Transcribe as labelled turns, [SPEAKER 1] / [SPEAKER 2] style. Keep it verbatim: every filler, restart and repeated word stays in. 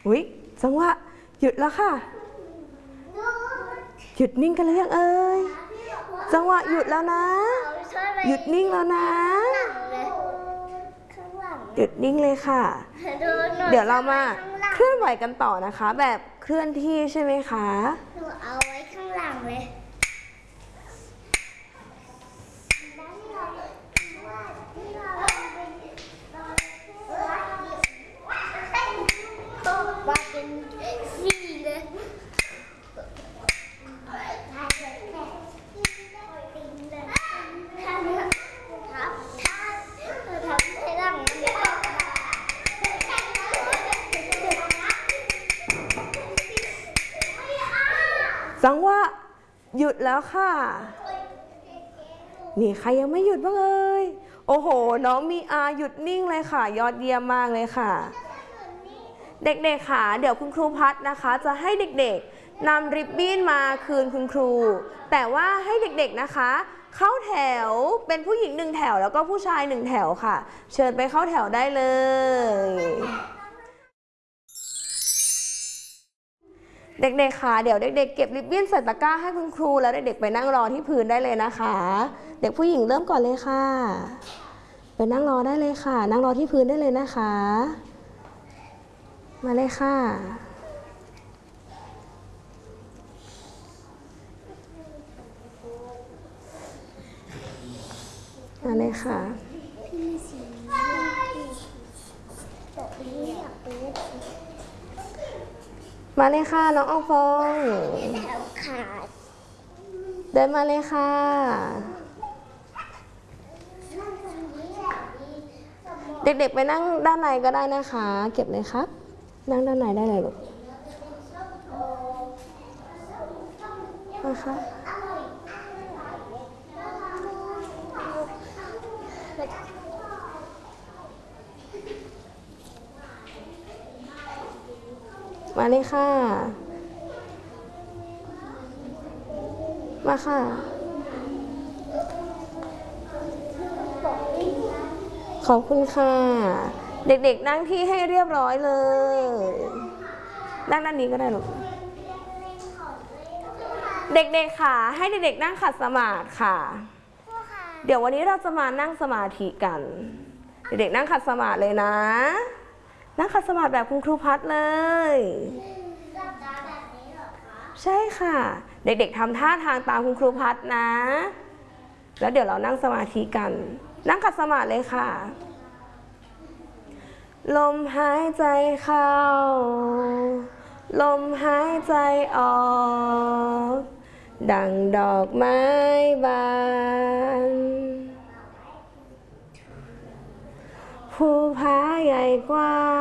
[SPEAKER 1] อุ๊ยจังหวะหยุดแล้วค่ะหยุดนิ่งกันเลยยังเอ่ยจังหวะหยุดแล้วนะหยุดนิ่งแล้วนะหยุดนิ่งเลยค่ะเดี๋ยวเรามาเคลื่อนไหวกันต่อนะคะแบบเคลื่อนที่ใช่ไหมคะ
[SPEAKER 2] หนูเอาไว้ข้างหลังเลยมาเป็นสี่เลย
[SPEAKER 1] จังหวะหยุดแล้วค่ะนี่ใครยังไม่หยุดบ้างเอ่ยโอ้โหน้องมีอาหยุดนิ่งเลยค่ะยอดเยี่ยมมากเลยค่ะเด็กๆค่ะเดี๋ยวคุณครูพัดนะคะจะให้เด็กๆนำริบบิ้นมาคืนคุณครูแต่ว่าให้เด็กๆนะคะเข้าแถวเป็นผู้หญิงหนึ่งแถวแล้วก็ผู้ชายหนึ่งแถวค่ะเชิญไปเข้าแถวได้เลยเด็กๆค่ะเดี๋ยวเด็กๆเก็บริบบิ้นใส่ตะกร้าให้คุณครูแล้วเด็กๆไปนั่งรอที่พื้นได้เลยนะคะเด็กผู้หญิงเริ่มก่อนเลยค่ะไปนั่งรอได้เลยค่ะนั่งรอที่พื้นได้เลยนะคะมาเลยค่ะมาเลยค่ะมาเลยค่ะน้องอองฟองเดินมาเลยค่ะเด็กๆไปนั่งด้านในก็ได้นะคะเก็บเลยครับนั่งด้านในได้เลยลูกนะคะมาเลยค่ะมาค่ะขอบคุณค่ะเด็กๆนั่งที่ให้เรียบร้อยเลยนั่งด้านนี้ก็ได้ลูกเด็กๆค่ะให้เด็กๆนั่งขัดสมาธิค่ะเดี๋ยววันนี้เราจะมานั่งสมาธิกันเด็กๆนั่งขัดสมาธิเลยนะนั่งขัดสมาธิแบบคุณครูพัดเลยใช่ค่ะเด็กๆทำท่าทางตามคุณครูพัดนะแล้วเดี๋ยวเรานั่งสมาธิกันนั่งขัดสมาธิเลยค่ะลมหายใจเข้าลมหายใจออกดังดอกไม้บานภูผาใหญ่กว่า